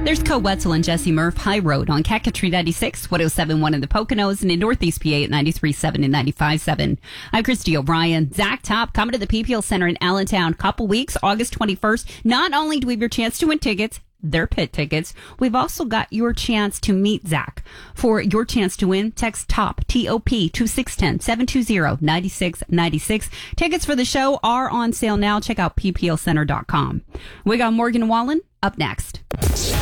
There's Co Wetzel and Jesse Murph, High Road on Cacatry 96, 107.1 in the Poconos, and in Northeast PA at 93.7 and 95.7. I'm Christy O'Brien. Zach Top coming to the PPL Center in Allentown. Couple weeks, August 21st. Not only do we have your chance to win tickets, their pit tickets, we've also got your chance to meet Zach. For your chance to win, text TOP, T-O-P, to 610-720-9696. Tickets for the show are on sale now. Check out pplcenter.com. We got Morgan Wallen up next.